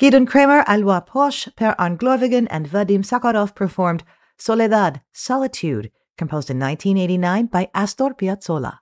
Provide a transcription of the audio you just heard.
Gideon Kramer, Alois Posch, Per Arne Glorvigen, and Vadim Sakharov performed Soledad, Solitude, composed in 1989 by Astor Piazzolla.